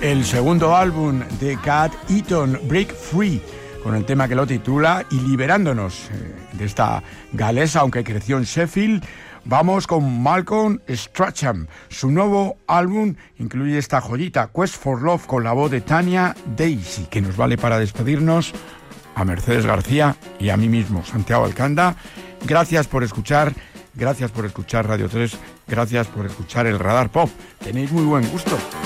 El segundo álbum de Cat Eaton, Break Free, con el tema que lo titula Y liberándonos de esta galesa, aunque creció en Sheffield. Vamos con Malcolm Strachan. Su nuevo álbum incluye esta joyita, Quest for Love, con la voz de Tania Daisy, que nos vale para despedirnos a Mercedes García y a mí mismo, Santiago Alcanda. Gracias por escuchar Radio 3, gracias por escuchar el Radar Pop. Tenéis muy buen gusto.